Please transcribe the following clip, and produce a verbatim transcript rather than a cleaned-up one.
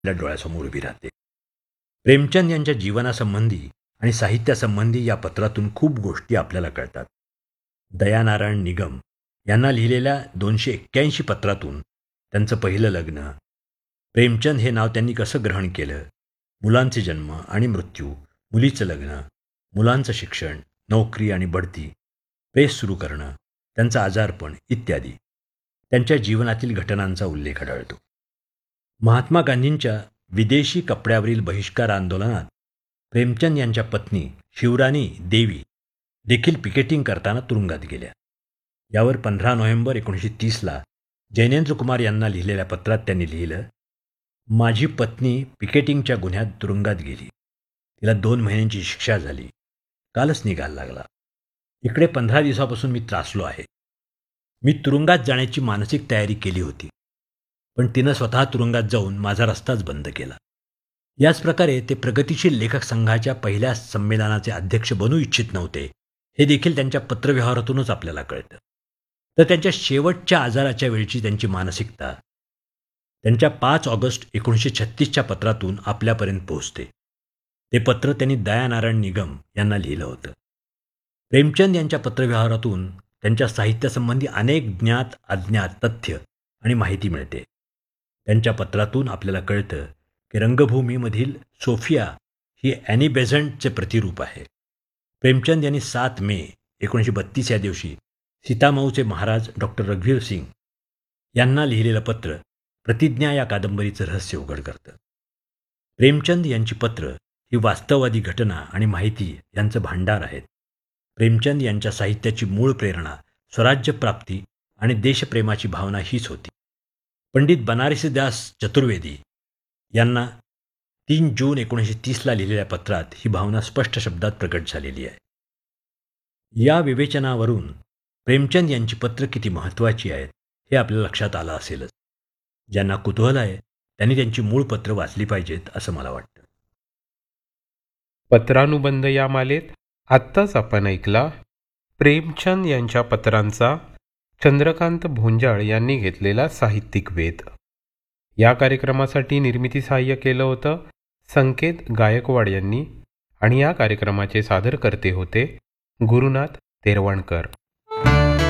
आपल्या डोळ्यासमोर उभी राहते. प्रेमचंद यांच्या जीवनासंबंधी आणि साहित्यासंबंधी या पत्रातून खूप गोष्टी आपल्याला कळतात. दयानारायण निगम यांना लिहिलेल्या दोनशे एक्क्याऐंशी पत्रातून त्यांचं पहिलं लग्न, प्रेमचंद हे नाव त्यांनी कसं ग्रहण केलं, मुलांचे जन्म आणि मृत्यू, मुलीचं लग्न, मुलांचं शिक्षण, नोकरी आणि बढती, प्रेस सुरू करणं, त्यांचं आजारपण इत्यादी त्यांच्या जीवनातील घटनांचा उल्लेख आढळतो. महात्मा गांधींच्या विदेशी कपड्यावरील बहिष्कार आंदोलनात प्रेमचंद यांच्या पत्नी शिवराणी देवी देखील पिकेटिंग करताना तुरुंगात गेल्या. यावर पंधरा नोव्हेंबर एकोणीसशे तीसला जैनेंद्र कुमार यांना लिहिलेल्या पत्रात त्यांनी लिहिलं, माझी पत्नी पिकेटिंगच्या गुन्ह्यात तुरुंगात गेली. तिला दोन महिन्यांची शिक्षा झाली. कालच निकाल लागला. इकडे पंधरा दिवसापासून मी त्रासलो आहे. मी तुरुंगात जाण्याची मानसिक तयारी केली होती, पण तिनं स्वतः तुरुंगात जाऊन माझा रस्ताच बंद केला. याच प्रकारे ते प्रगतिशील लेखक संघाच्या पहिल्या संमेलनाचे अध्यक्ष बनू इच्छित नव्हते, हे देखील त्यांच्या पत्रव्यवहारातूनच आपल्याला कळतं. तर त्यांच्या शेवटच्या आजाराच्या वेळची त्यांची मानसिकता त्यांच्या पाच ऑगस्ट एकोणीसशे छत्तीसच्या पत्रातून आपल्यापर्यंत पोहोचते. ते पत्र त्यांनी दयानारायण निगम यांना लिहिलं होतं. प्रेमचंद यांच्या पत्रव्यवहारातून त्यांच्या साहित्यासंबंधी अनेक ज्ञात अज्ञात तथ्य आणि माहिती मिळते. त्यांच्या पत्रातून आपल्याला कळतं की रंगभूमीमधील सोफिया ही ॲनी बेझंटचे प्रतिरूप आहे. प्रेमचंद यांनी सात मे एकोणीसशे बत्तीस या दिवशी सीतामऊचे महाराज डॉक्टर रघुवीर सिंग यांना लिहिलेलं पत्र प्रतिज्ञा या कादंबरीचं रहस्य उघड करतं. प्रेमचंद यांची पत्र ही वास्तववादी घटना आणि माहिती यांचं भांडार आहेत. प्रेमचंद यांच्या साहित्याची मूळ प्रेरणा स्वराज्यप्राप्ती आणि देशप्रेमाची भावना हीच होती. पंडित बनारसीदास चतुर्वेदी यांना तीन जून एकोणीसशे तीसला लिहिलेल्या पत्रात ही भावना स्पष्ट शब्दात प्रकट झालेली आहे. या विवेचनावरून प्रेमचंद यांची पत्र किती महत्त्वाची आहेत हे आपल्या लक्षात आलं असेलच. ज्यांना कुतूहल आहे त्यांनी त्यांची मूळ पत्र वाचली पाहिजेत असं मला वाटतं. पत्रानुबंध या मालेत आत्ताच आपण ऐकला प्रेमचंद यांच्या पत्रांचा चंद्रकांत भोंजाळ यांनी घेतलेला साहित्यिक वेध. या कार्यक्रमासाठी निर्मिती सहाय्य केलं होतं संकेत गायकवाड यांनी आणि या कार्यक्रमाचे सादरकर्ते होते गुरुनाथ तेरवणकर.